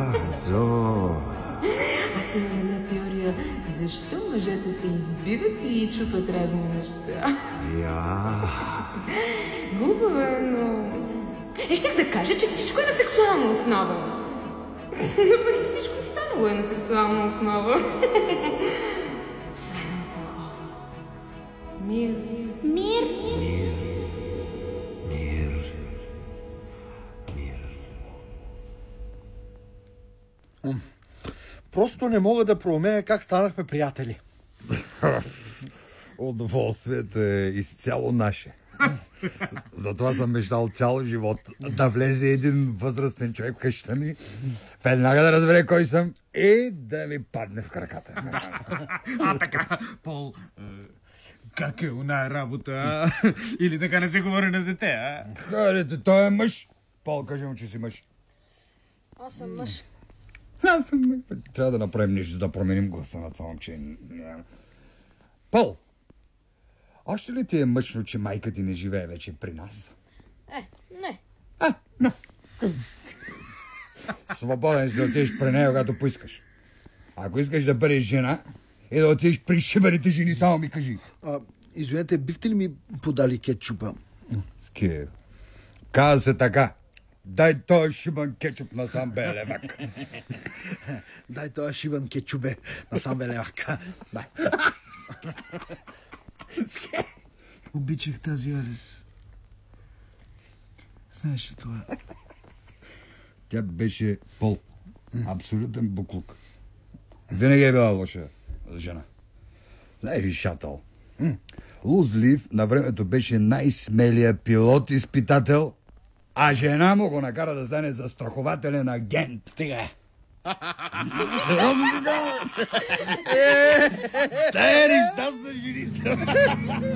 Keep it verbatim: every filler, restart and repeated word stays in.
Зо. Аз имам една теория. Защо мъжете се избиват и чупат разни неща? Я. Глупаво е, но... Е, щях да кажа, че всичко е на сексуална основа. Но пък и всичко останало е на сексуална основа. Освен алкохол. Мир. Мир. Мир. Мир. Мир. Просто не мога да проумея как станахме приятели. Удоволствието е изцяло наше. Затова съм мечтал цял живот да влезе един възрастен човек в къщата ми, веднага да разбере кой съм и да ми падне в краката. А така, Пол, е, как е оная работа, а? Или така не се говори на дете, а? Хайде, той е мъж. Пол, кажи му, че си мъж. Аз съм мъж. Аз съм мъж. Трябва да направим нещо, за да променим гласа на това момче. Пол, още ли ти е мъчно, че майка ти не живее вече при нас? Е, не. А, не. Свободен си да отидеш при нея, когато поискаш. Ако искаш да бъдеш жена и да отидеш при шибарите жени, само ми кажи. А, извинете, бихте ли ми подали кетчупа? Скир, каза се така. Дай този шибан кетчуп на сам белевак. Дай този шибан кетчупе на сам белевак. Дай. Обичах тази Алис. Знаеш ли това? Тя беше Пол. Абсолютен буклук. Винаги е била лоша жена. Знаеш ли, Шатъл? Лузлив на времето беше най-смелия пилот-изпитател, а жена му го накара да стане застрахователен агент. Стига. Сериозно така? Е, тая нещастна женица.